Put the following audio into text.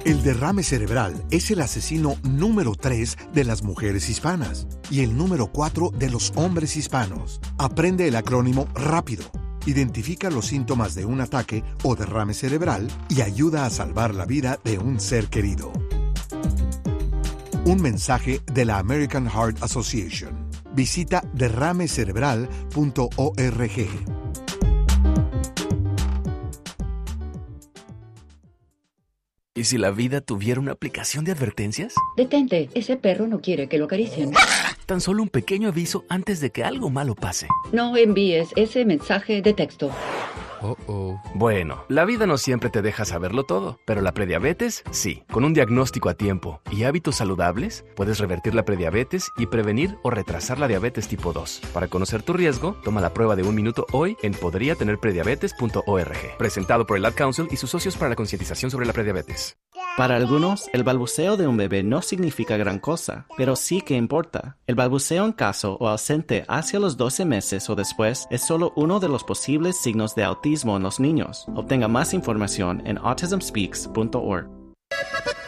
El derrame cerebral es el asesino número 3 de las mujeres hispanas y el número 4 de los hombres hispanos. Aprende el acrónimo rápido. Identifica los síntomas de un ataque o derrame cerebral y ayuda a salvar la vida de un ser querido. Un mensaje de la American Heart Association. Visita derramecerebral.org. ¿Y si la vida tuviera una aplicación de advertencias? Detente, ese perro no quiere que lo acaricien. Tan solo un pequeño aviso antes de que algo malo pase. No envíes ese mensaje de texto. Bueno, la vida no siempre te deja saberlo todo, pero la prediabetes, sí. Con un diagnóstico a tiempo y hábitos saludables, puedes revertir la prediabetes y prevenir o retrasar la diabetes tipo 2. Para conocer tu riesgo, toma la prueba de 1 minuto hoy en podriatenerprediabetes.org. Presentado por el Ad Council y sus socios para la concientización sobre la prediabetes. Para algunos, el balbuceo de un bebé no significa gran cosa, pero sí que importa. El balbuceo en caso o ausente hacia los 12 meses o después es solo uno de los posibles signos de autismo en los niños. Obtenga más información en autismspeaks.org.